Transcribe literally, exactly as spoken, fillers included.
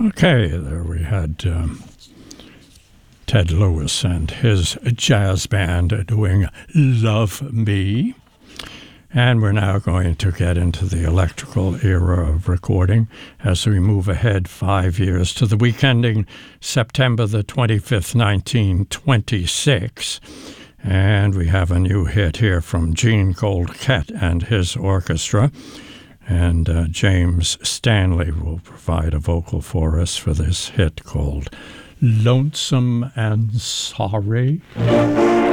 Okay, there we had um, Ted Lewis and his jazz band doing Love Me. And we're now going to get into the electrical era of recording as we move ahead five years to the week ending September the twenty-fifth, nineteen twenty-six. And we have a new hit here from Gene Goldkette and his orchestra. And uh, James Stanley will provide a vocal for us for this hit called Lonesome and Sorry.